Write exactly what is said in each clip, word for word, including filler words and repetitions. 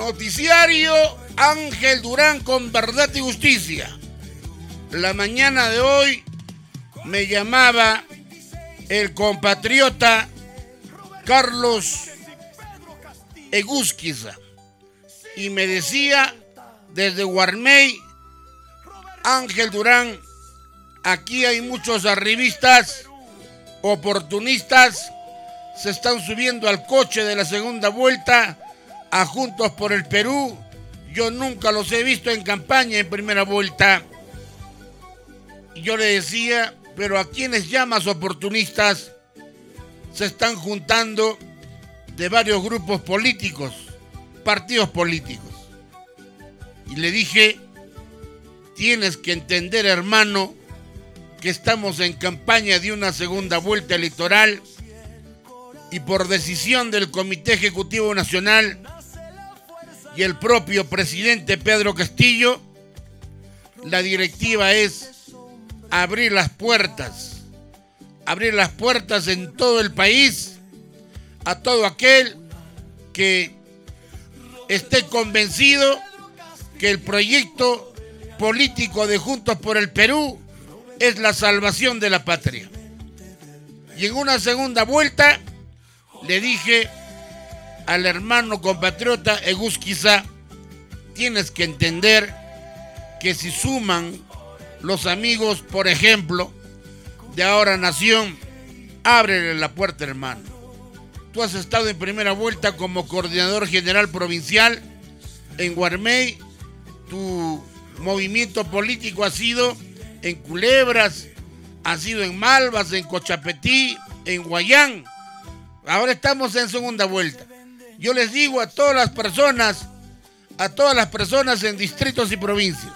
Noticiario Ángel Durán con Verdad y Justicia. La mañana de hoy me llamaba el compatriota Carlos Egusquiza y me decía desde Guarmey: Ángel Durán, aquí hay muchos arribistas, oportunistas, se están subiendo al coche de la segunda vuelta a Juntos por el Perú. Yo nunca los he visto en campaña en primera vuelta. Y yo le decía, pero ¿a quiénes llamas oportunistas? Se están juntando de varios grupos políticos, partidos políticos. Y le dije, tienes que entender, hermano, que estamos en campaña de una segunda vuelta electoral y por decisión del Comité Ejecutivo Nacional y el propio presidente Pedro Castillo, la directiva es abrir las puertas, abrir las puertas en todo el país a todo aquel que esté convencido que el proyecto político de Juntos por el Perú es la salvación de la patria. Y en una segunda vuelta le dije al hermano compatriota Egusquiza, tienes que entender que si suman los amigos, por ejemplo, de Ahora Nación, ábrele la puerta, hermano. Tú has estado en primera vuelta como coordinador general provincial en Guarmey, tu movimiento político ha sido en Culebras, ha sido en Malvas, en Cochapetí, en Guayán. Ahora estamos en segunda vuelta. Yo les digo a todas las personas, a todas las personas en distritos y provincias,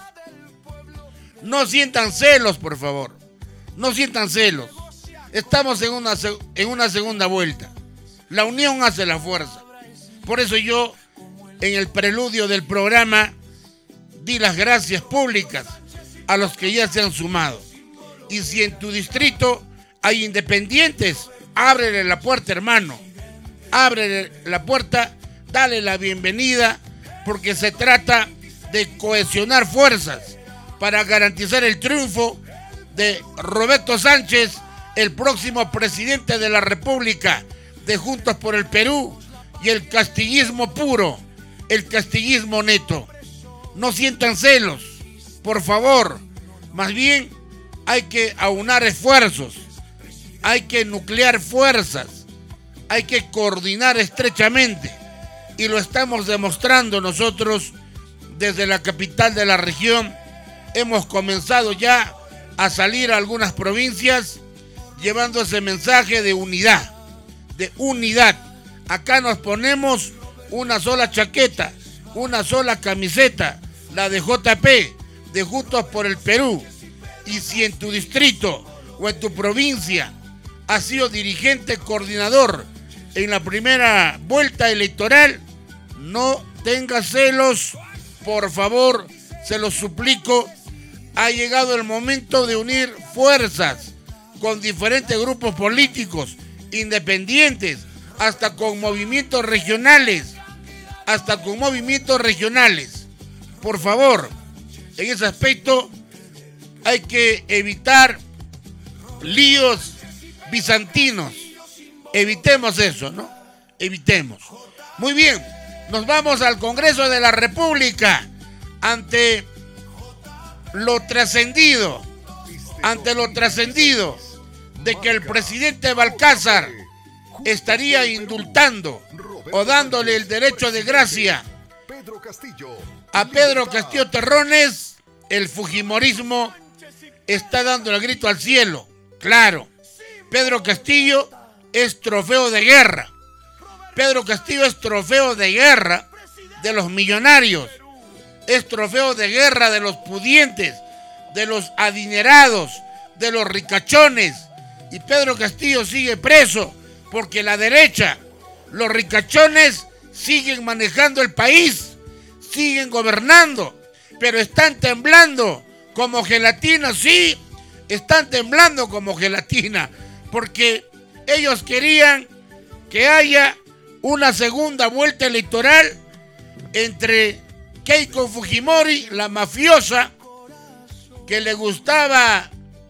no sientan celos, por favor. No sientan celos. Estamos en una, en una segunda vuelta. La unión hace la fuerza. Por eso yo, en el preludio del programa, di las gracias públicas a los que ya se han sumado. Y si en tu distrito hay independientes, ábrele la puerta, hermano. Ábrele la puerta, dale la bienvenida, porque se trata de cohesionar fuerzas para garantizar el triunfo de Roberto Sánchez, el próximo presidente de la República de Juntos por el Perú, y el castillismo puro, el castillismo neto. No sientan celos, por favor. Más bien hay que aunar esfuerzos, hay que nuclear fuerzas, hay que coordinar estrechamente. Y lo estamos demostrando nosotros desde la capital de la región. Hemos comenzado ya a salir a algunas provincias llevando ese mensaje de unidad, de unidad. Acá nos ponemos una sola chaqueta, una sola camiseta, la de J P, de Juntos por el Perú. Y si en tu distrito o en tu provincia has sido dirigente coordinador en la primera vuelta electoral, no tengas celos, por favor, se los suplico. Ha llegado el momento de unir fuerzas con diferentes grupos políticos, independientes, hasta con movimientos regionales, hasta con movimientos regionales. Por favor, en ese aspecto hay que evitar líos bizantinos. Evitemos eso, ¿no? Evitemos. Muy bien, nos vamos al Congreso de la República. Ante lo trascendido, ante lo trascendido de que el presidente Balcázar estaría indultando o dándole el derecho de gracia a Pedro Castillo Terrones, el fujimorismo está dando el grito al cielo. Claro, Pedro Castillo es trofeo de guerra. Pedro Castillo es trofeo de guerra de los millonarios. Es trofeo de guerra de los pudientes, de los adinerados, de los ricachones. Y Pedro Castillo sigue preso porque la derecha, los ricachones, siguen manejando el país, siguen gobernando, pero están temblando como gelatina, sí, están temblando como gelatina, porque ellos querían que haya una segunda vuelta electoral entre Keiko Fujimori, la mafiosa, que le gustaba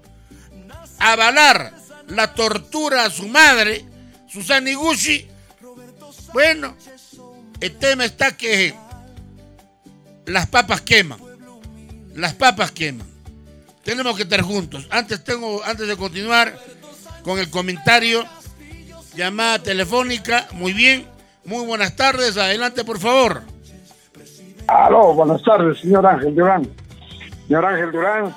avalar la tortura a su madre, Susana Iguchi. Bueno, el tema está que las papas queman, las papas queman. Tenemos que estar juntos. Antes tengo, antes de continuar con el comentario, llamada telefónica. Muy bien, muy buenas tardes. Adelante, por favor. Aló, buenas tardes, señor Ángel Durán. Señor Ángel Durán,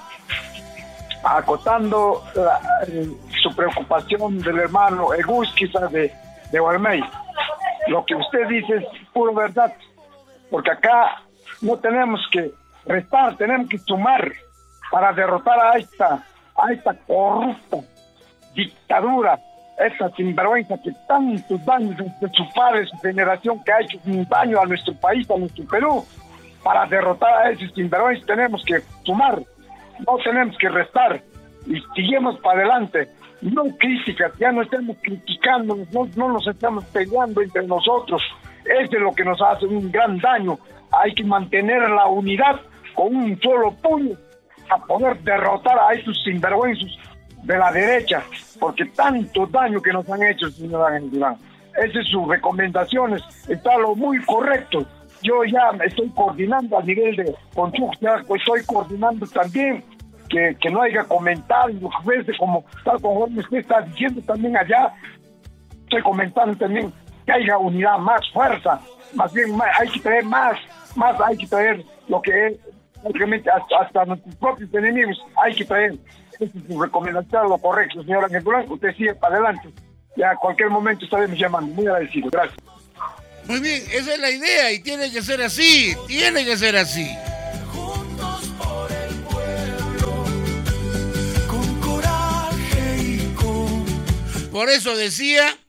acotando la, eh, su preocupación del hermano Egus, quizás de, de Guarmey. Lo que usted dice es pura verdad, porque acá no tenemos que restar, tenemos que sumar para derrotar a esta, a esta corrupta dictadura, esta sinvergüenza que tantos daños de su padre, su generación, que ha hecho un daño a nuestro país, a nuestro Perú. Para derrotar a esos sinvergüenzas tenemos que sumar, no tenemos que restar, y seguimos para adelante. No críticas, ya no estamos criticando, no, no nos estamos peleando entre nosotros. Eso es lo que nos hace un gran daño. Hay que mantener la unidad con un solo puño a poder derrotar a esos sinvergüenzas de la derecha, porque tanto daño que nos han hecho, señor Ángel Durán. Esas son sus recomendaciones, está lo muy correcto. Yo ya me estoy coordinando a nivel de Conchuc, ya estoy coordinando también que, que no haya comentarios, veces como tal conforme usted está diciendo también allá, estoy comentando también que haya unidad, más fuerza, más bien más, hay que traer más, más hay que traer lo que es, obviamente hasta, hasta nuestros propios enemigos hay que traer. Esa es su recomendación, lo correcto, señor Ángel Durán, usted sigue para adelante, ya a cualquier momento estaremos llamando, muy agradecido, gracias. Muy bien, esa es la idea y tiene que ser así, tiene que ser así. Juntos por el pueblo, con coraje y con... Por eso decía